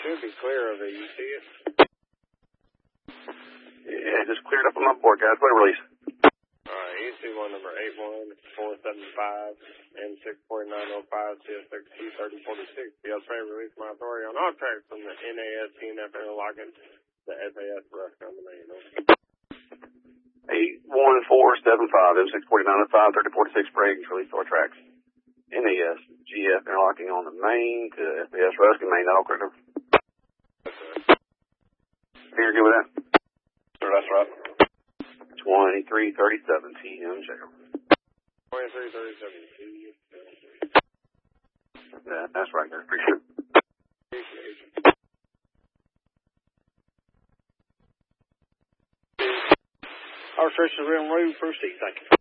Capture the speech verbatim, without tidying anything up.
should be clear of it. You see it? Yeah, just cleared up on my board, guys. What a release. Alright, E C one number eight one four seven five M six four nine oh five C S six T thirty forty-six. The L T release my authority on all tracks from the N A S T N F interlocking the S A S rush combination. eight one four seven five M six four nine oh five thirty forty-six breaks, release our tracks. N A S G F interlocking on the main to S A S rush and main all critical. You're good with that? Sure, that's right. twenty-three thirty-seven T M, check them. twenty-three thirty-seven T M. Yeah, that's right there. Appreciate it. Appreciate you. Our stretch is real and proceed. Thank you.